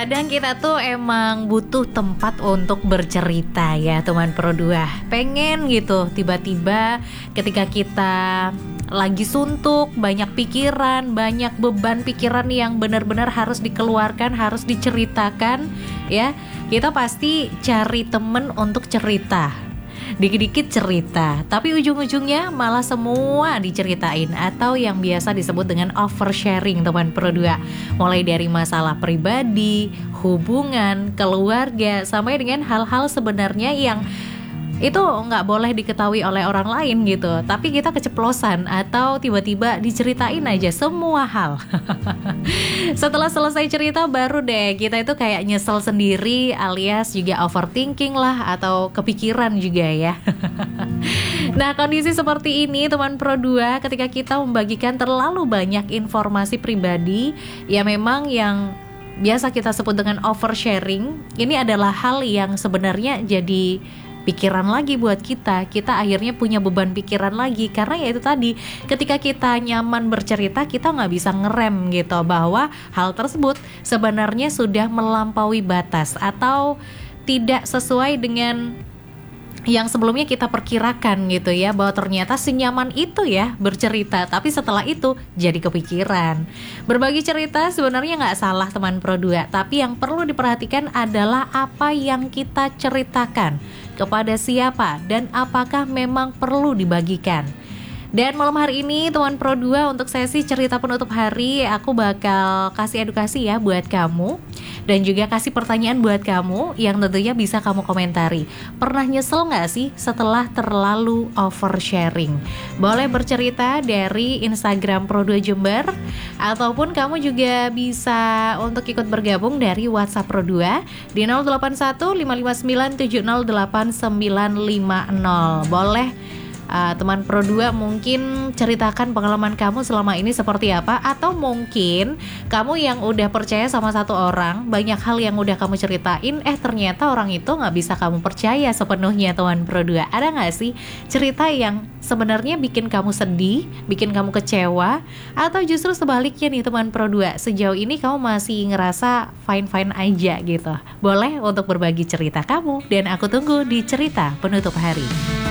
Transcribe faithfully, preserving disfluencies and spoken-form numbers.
Kadang kita tuh emang butuh tempat untuk bercerita ya teman Pro dua. Pengen gitu tiba-tiba ketika kita lagi suntuk, banyak pikiran, banyak beban pikiran yang benar-benar harus dikeluarkan, harus diceritakan ya. Kita pasti cari temen untuk cerita, dikit-dikit cerita, tapi ujung-ujungnya malah semua diceritain, atau yang biasa disebut dengan oversharing teman Pro dua. Mulai dari masalah pribadi, hubungan, keluarga, sampai dengan hal-hal sebenarnya yang itu nggak boleh diketahui oleh orang lain gitu, tapi kita keceplosan atau tiba-tiba diceritain aja semua hal. Setelah selesai cerita baru deh kita itu kayak nyesel sendiri, alias juga overthinking lah, atau kepikiran juga ya. Nah, kondisi seperti ini teman Pro dua, ketika kita membagikan terlalu banyak informasi pribadi, ya memang yang biasa kita sebut dengan oversharing, ini adalah hal yang sebenarnya jadi pikiran lagi buat kita. Kita akhirnya punya beban pikiran lagi, karena ya itu tadi, ketika kita nyaman bercerita, kita nggak bisa ngerem gitu bahwa hal tersebut sebenarnya sudah melampaui batas atau tidak sesuai dengan yang sebelumnya kita perkirakan gitu ya, bahwa ternyata senyaman itu ya bercerita, tapi setelah itu jadi kepikiran. Berbagi cerita sebenarnya nggak salah teman Pro dua, tapi yang perlu diperhatikan adalah apa yang kita ceritakan, kepada siapa, dan apakah memang perlu dibagikan. Dan malam hari ini teman Pro dua, untuk sesi cerita penutup hari, aku bakal kasih edukasi ya buat kamu, dan juga kasih pertanyaan buat kamu yang tentunya bisa kamu komentari. Pernah nyesel gak sih setelah terlalu oversharing? Boleh bercerita dari Instagram Pro dua Jember, ataupun kamu juga bisa untuk ikut bergabung dari WhatsApp Pro dua di nol delapan satu lima lima sembilan tujuh nol delapan sembilan lima nol. Boleh Uh, teman Pro dua mungkin ceritakan pengalaman kamu selama ini seperti apa, atau mungkin kamu yang udah percaya sama satu orang, banyak hal yang udah kamu ceritain, eh ternyata orang itu gak bisa kamu percaya sepenuhnya teman Pro dua. Ada gak sih cerita yang sebenarnya bikin kamu sedih, bikin kamu kecewa, atau justru sebaliknya nih teman Pro dua, sejauh ini kamu masih ngerasa fine-fine aja gitu? Boleh untuk berbagi cerita kamu, dan aku tunggu di cerita penutup hari.